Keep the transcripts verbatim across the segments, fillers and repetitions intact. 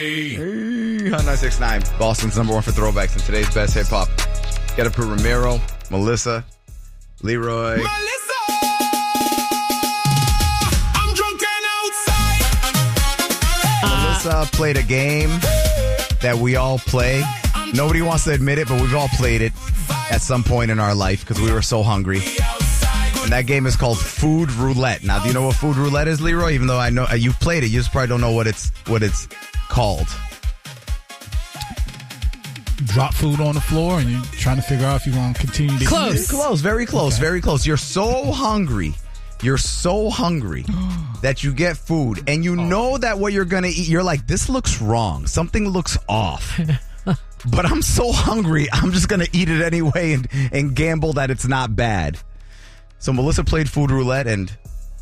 Hey, nine six nine, Boston's number one for throwbacks and today's best hip hop. Got to put Ramiro, Melissa, Leroy. Melissa, I'm drunk and outside. Melissa played a game that we all play. Nobody wants to admit it, but we've all played it at some point in our life because we were so hungry. And that game is called Food Roulette. Now, do you know what Food Roulette is, Leroy? Even though I know uh, you've played it, you just probably don't know what it's what it's called. Drop food on the floor and you're trying to figure out if you want to continue to Close. eat it. Close, very close, Okay. very close. You're so hungry. You're so hungry that you get food and you know that what you're going to eat, you're like, this looks wrong. Something looks off. But I'm so hungry, I'm just going to eat it anyway and, and gamble that it's not bad. So Melissa played Food Roulette and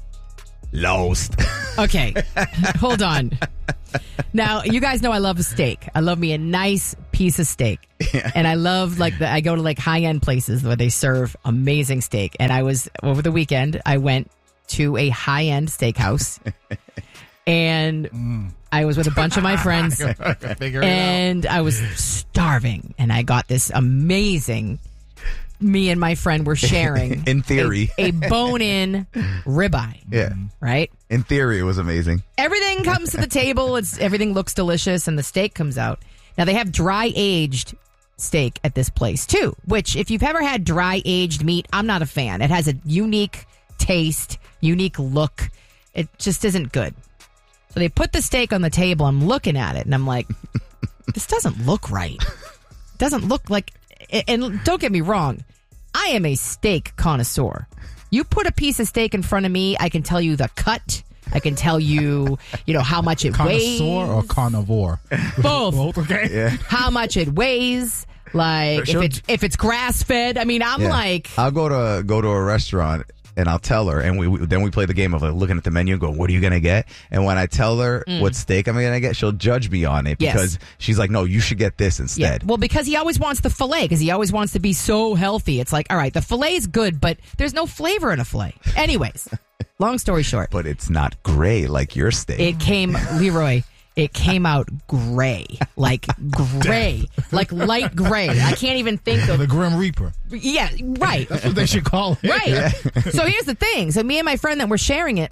lost. Okay, hold on. Now, you guys know I love a steak. I love me a nice piece of steak. Yeah. And I love, like, the, I go to, like, high-end places where they serve amazing steak. And I was, over the weekend, I went to a high-end steakhouse. and Mm. I was with a bunch of my friends. Figure it and I was starving. And I got this amazing... Me and my friend were sharing, In theory. a, a bone-in ribeye. Yeah. Right? In theory, it was amazing. Everything comes to the table. It's everything looks delicious, and the steak comes out. Now they have dry aged steak at this place too. Which, if you've ever had dry aged meat, I'm not a fan. It has a unique taste, unique look. It just isn't good. So they put the steak on the table. I'm looking at it, and I'm like, this doesn't look right. It doesn't look like. And don't get me wrong, I am a steak connoisseur. You put a piece of steak in front of me, I can tell you the cut. I can tell you, you know, how much it weighs. Connoisseur or carnivore? Both. Both, okay. Yeah. How much it weighs. Like, Sure. if it's, if it's grass-fed. I mean, I'm Yeah. like... I'll go to go to a restaurant and I'll tell her, and we, we then we play the game of like, looking at the menu and go, what are you going to get? And when I tell her what steak I'm going to get, she'll judge me on it Yes. because she's like, no, you should get this Yeah. instead. Well, because he always wants the filet, because he always wants to be so healthy. It's like, all right, the filet's good, but there's no flavor in a filet. Anyways, long story short, But it's not gray like your steak. it came, Leroy, it came out gray. Like gray. Like light gray. I can't even think The of... Grim Reaper. Yeah, right. That's what they should call it. Right. So here's the thing. So me and my friend that were sharing it,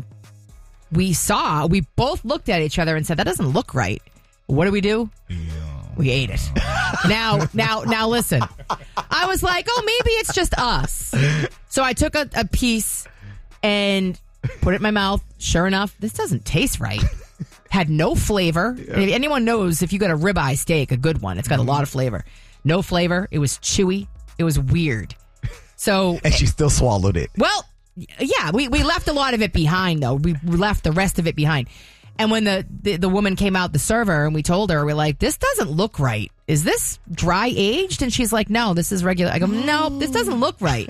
we saw, we both looked at each other and said, that doesn't look right. What do we do? Yeah. We ate it. Now, now, now listen. I was like, oh, maybe it's just us. So I took a, a piece and put it in my mouth. Sure enough, this doesn't taste right. Had no flavor. And if anyone knows, if you got a ribeye steak, a good one, it's got a lot of flavor. No flavor. It was chewy. It was weird. So, and she still swallowed it. well, yeah, we, we left a lot of it behind, though. We left the rest of it behind. And when the, the, the woman came out, the server, and we told her, we're like, this doesn't look right. Is this dry aged? And she's like, no, this is regular. I go, no, this doesn't look right.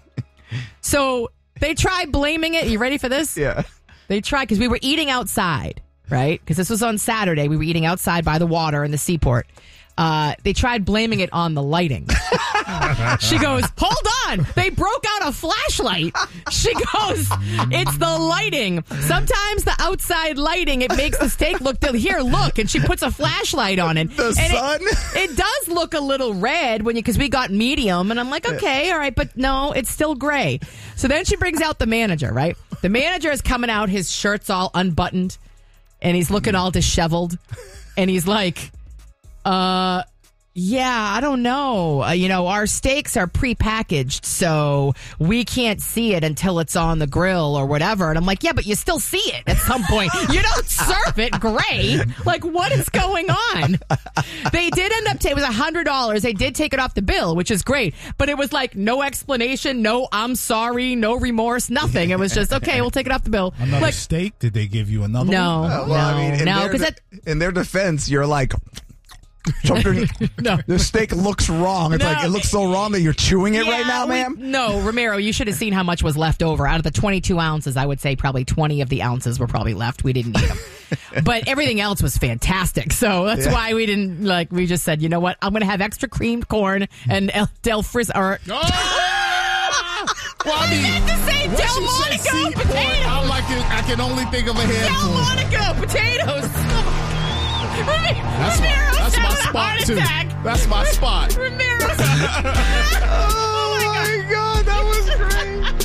So they tried blaming it. You ready for this? Yeah. They tried, because we were eating outside, right? Because this was on Saturday. We were eating outside by the water in the seaport. Uh, they tried blaming it on the lighting. She goes, hold on. They broke out a flashlight. She goes, it's the lighting. Sometimes the outside lighting, it makes the steak look, here, look. And she puts a flashlight on it. The and sun? It, it does look a little red when you, because we got medium. And I'm like, okay, all right. But no, it's still gray. So then she brings out the manager, right? The manager is coming out. His shirt's all unbuttoned. And he's looking all disheveled. And he's like, Uh, yeah, I don't know. Uh, you know, our steaks are prepackaged, so we can't see it until it's on the grill or whatever. And I'm like, yeah, but you still see it at some point. You don't serve it gray. Like, what is going on? They did end up, ta- it was one hundred dollars. They did take it off the bill, which is great. But it was like no explanation, no I'm sorry, no remorse, nothing. It was just, okay, we'll take it off the bill. Another Like, steak? Did they give you another no, one? Uh, well, no, I mean, in no, their because de- in their defense, you're like, something. No. The steak looks wrong. It's No. like it looks so wrong that you're chewing it right now, we- ma'am. No, Romero, you should have seen how much was left over. Out of the twenty-two ounces, I would say probably twenty of the ounces were probably left. We didn't eat them. But everything else was fantastic. So that's Yeah. why we didn't, like, we just said, you know what? I'm going to have extra creamed corn and El, Del Frizz, or... Oh! Well, I mean, meant to say what Del she said, Monaco seed potatoes. corn, I'm like, I can only think of a handful. Del Monaco potatoes. That's my, that's my spot, too. That's my spot. Ramiro's. Oh,